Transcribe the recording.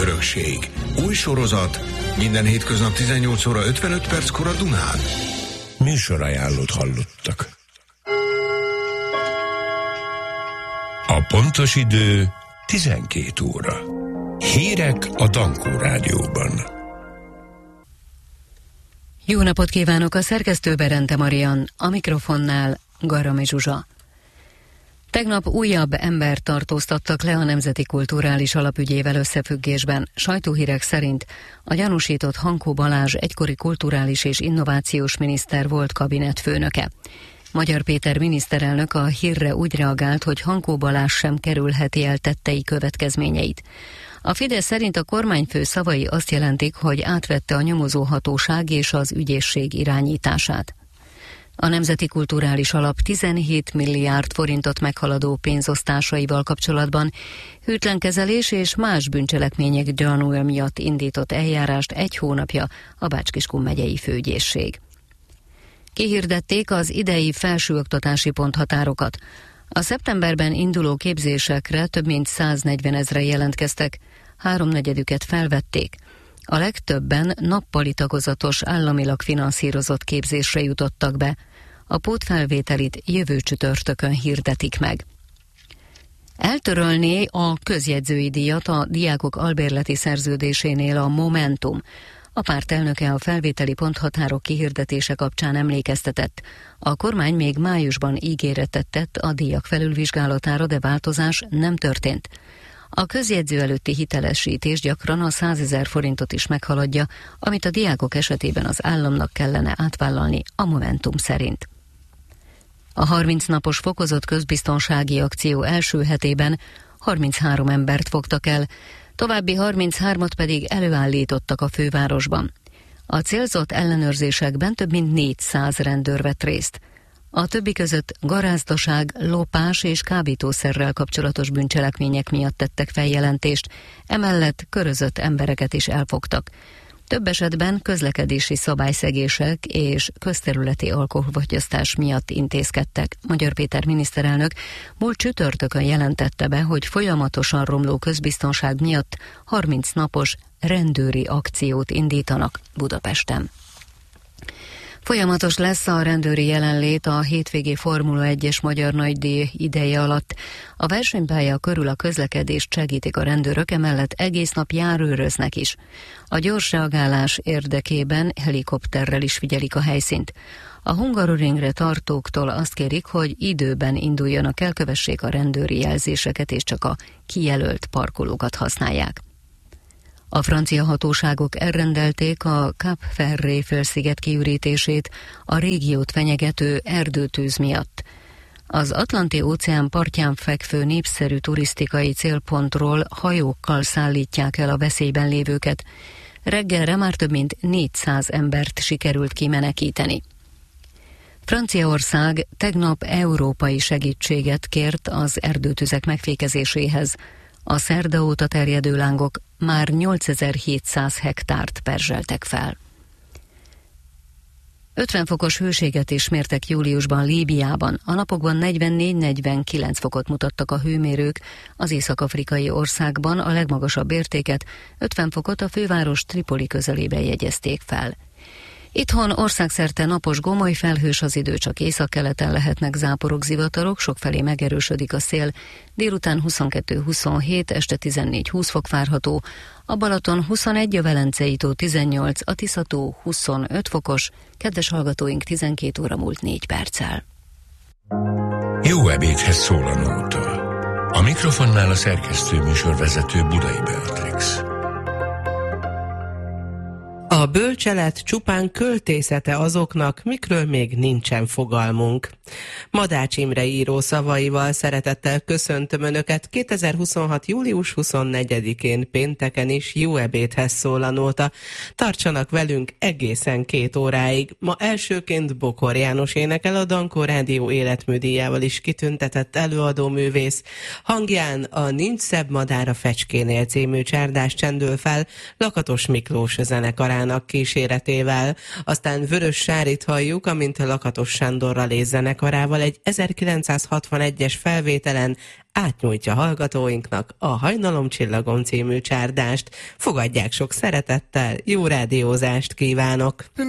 örökség. Új sorozat, minden hétköznap 18 óra 55 perckor a Dunán. Műsorajánlót hallottak. A pontos idő 12 óra. Hírek a Dankó Rádióban. Jó napot kívánok, a szerkesztő Berente Marian, a mikrofonnál Garami Zsuzsa. Tegnap újabb embert tartóztattak le a Nemzeti Kulturális Alapügyével összefüggésben. Sajtóhírek szerint a gyanúsított Hankó Balázs egykori kulturális és innovációs miniszter volt kabinetfőnöke. Magyar Péter miniszterelnök a hírre úgy reagált, hogy Hankó Balázs sem kerülheti el tettei következményeit. A Fidesz szerint a kormányfő szavai azt jelentik, hogy átvette a nyomozóhatóság és az ügyészség irányítását. A Nemzeti Kulturális Alap 17 milliárd forintot meghaladó pénzosztásaival kapcsolatban hűtlenkezelés és más bűncselekmények gyanúja miatt indított eljárást 1 hónapja a Bács-Kiskun megyei főügyészség. Kihirdették az idei felsőoktatási ponthatárokat. A szeptemberben induló képzésekre több mint 140 000 jelentkeztek, 3/4 felvették. A legtöbben nappali tagozatos államilag finanszírozott képzésre jutottak be. A pótfelvételit jövő csütörtökön hirdetik meg. Eltörölné a közjegyzői díjat a diákok albérleti szerződésénél a Momentum. A párt elnöke a felvételi ponthatárok kihirdetése kapcsán emlékeztetett. A kormány még májusban ígéretet tett a díjak felülvizsgálatára, de változás nem történt. A közjegyző előtti hitelesítés gyakran a 100 000 forintot is meghaladja, amit a diákok esetében az államnak kellene átvállalni a Momentum szerint. A 30 napos fokozott közbiztonsági akció első hetében 33 embert fogtak el, további 33-at pedig előállítottak a fővárosban. A célzott ellenőrzésekben több mint 400 rendőr vett részt. A többi között garázdaság, lopás és kábítószerrel kapcsolatos bűncselekmények miatt tettek feljelentést, emellett körözött embereket is elfogtak. Több esetben közlekedési szabályszegések és közterületi alkoholfogyasztás miatt intézkedtek. Magyar Péter miniszterelnök múlt csütörtökön jelentette be, hogy folyamatosan romló közbiztonság miatt 30 napos rendőri akciót indítanak Budapesten. Folyamatos lesz a rendőri jelenlét a hétvégi Formula 1-es magyar nagydíj ideje alatt. A versenypálya körül a közlekedést segítik a rendőrök, emellett egész nap járőröznek is. A gyors reagálás érdekében helikopterrel is figyelik a helyszínt. A Hungaroringre tartóktól azt kérik, hogy időben induljanak el, kövessék a rendőri jelzéseket és csak a kijelölt parkolókat használják. A francia hatóságok elrendelték a Cap Ferré félsziget kiürítését a régiót fenyegető erdőtűz miatt. Az Atlanti-óceán partján fekvő népszerű turisztikai célpontról hajókkal szállítják el a veszélyben lévőket. Reggelre már több mint 400 embert sikerült kimenekíteni. Franciaország tegnap európai segítséget kért az erdőtüzek megfékezéséhez. A szerda óta terjedő lángok már 8700 hektárt perzseltek fel. 50 fokos hőséget is mértek júliusban Líbiában. A napokban 44-49 fokot mutattak a hőmérők. Az észak-afrikai országban a legmagasabb értéket, 50 fokot a főváros Tripoli közelében jegyezték fel. Itthon országszerte napos, gomoly felhős az idő, csak északkeleten lehetnek záporok, zivatarok, sokfelé megerősödik a szél, délután 22-27, este 14-20 fok várható, a Balaton 21, a Velencei tó 18, a Tisza-tó 25 fokos, kedves hallgatóink, 12 óra múlt 4 perccel. Jó ebédhez szól a nóta. A mikrofonnál a szerkesztő műsorvezető Budai Beatrix. A bölcselet csupán költészete azoknak, mikről még nincsen fogalmunk. Madács Imre író szavaival szeretettel köszöntöm Önöket 2026. július 24-én pénteken is. Jó ebédhez szól a nóta. Tartsanak velünk egészen 2 óráig. Ma elsőként Bokor János énekel, a Dankó Rádió életműdíjával is kitüntetett előadóművész. Hangján a Nincs szebb madár a fecskénél című csárdás csendül fel Lakatos Miklós zenekarán. Zsuzsának kíséretével. Aztán Vörös Sárit halljuk, amint Lakatos Sándorral és zenekarával egy 1961-es felvételen átnyújtja hallgatóinknak a Hajnalomcsillagom című csárdást. Fogadják sok szeretettel, jó rádiózást kívánok!